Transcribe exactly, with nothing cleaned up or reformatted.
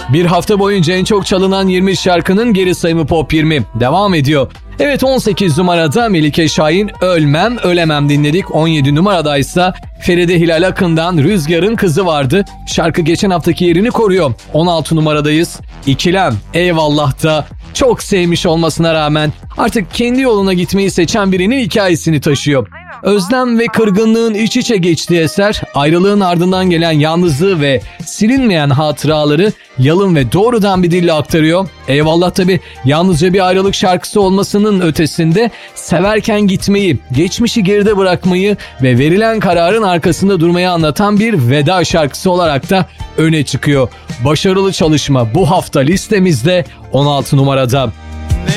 Bir hafta boyunca en çok çalınan yirmi şarkının geri sayımı Pop yirmi devam ediyor. Evet, on sekiz numarada Melike Şahin Ölmem Ölemem dinledik. on yedi numaradaysa Feride Hilal Akın'dan Rüzgar'ın Kızı vardı. Şarkı geçen haftaki yerini koruyor. on altı numaradayız. İkilem Eyvallah'ta çok sevmiş olmasına rağmen artık kendi yoluna gitmeyi seçen birinin hikayesini taşıyor. Özlem ve kırgınlığın iç içe geçtiği eser, ayrılığın ardından gelen yalnızlığı ve silinmeyen hatıraları yalın ve doğrudan bir dille aktarıyor. Eyvallah tabii yalnızca bir ayrılık şarkısı olmasının ötesinde severken gitmeyi, geçmişi geride bırakmayı ve verilen kararın arkasında durmayı anlatan bir veda şarkısı olarak da öne çıkıyor. Başarılı çalışma bu hafta listemizde on altı numarada.